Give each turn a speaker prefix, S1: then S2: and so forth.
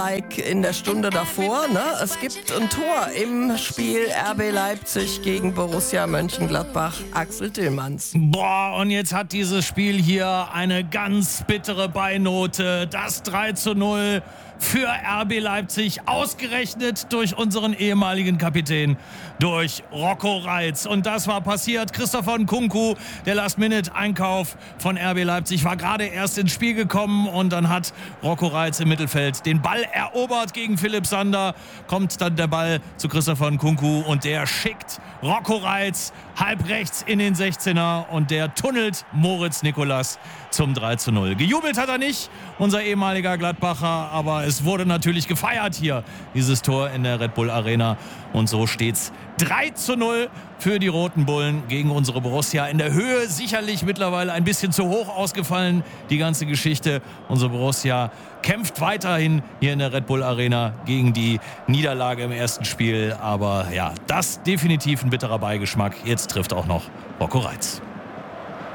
S1: Like in der Stunde davor, ne? Es gibt ein Tor im Spiel RB Leipzig gegen Borussia Mönchengladbach. Axel Tillmanns.
S2: Boah, und jetzt hat dieses Spiel hier eine ganz bittere Beinote. Das 3:0 für RB Leipzig, ausgerechnet durch unseren ehemaligen Kapitän, durch Rocco Reitz. Und das war passiert. Christopher Nkunku, der Last-Minute-Einkauf von RB Leipzig, war gerade erst ins Spiel gekommen und dann hat Rocco Reitz im Mittelfeld den Ball erobert gegen Philipp Sander. Kommt dann der Ball zu Christopher Nkunku und der schickt Rocco Reitz halb rechts in den 16er und der tunnelt Moritz Nicolas zum 3:0. Gejubelt hat er nicht, unser ehemaliger Gladbacher, aber es wurde natürlich gefeiert hier, dieses Tor in der Red Bull Arena. Und so steht's 3:0 für die Roten Bullen gegen unsere Borussia. In der Höhe sicherlich mittlerweile ein bisschen zu hoch ausgefallen, die ganze Geschichte. Unsere Borussia kämpft weiterhin hier in der Red Bull Arena gegen die Niederlage im ersten Spiel. Aber ja, das definitiv ein bitterer Beigeschmack. Jetzt trifft auch noch Rocco Reitz.